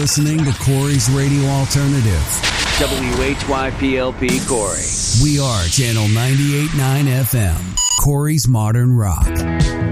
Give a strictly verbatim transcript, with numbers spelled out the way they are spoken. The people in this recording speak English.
listening to Corey's Radio Alternative. W H Y P L P Corey. We are Channel ninety-eight point nine F M, Corey's Modern Rock.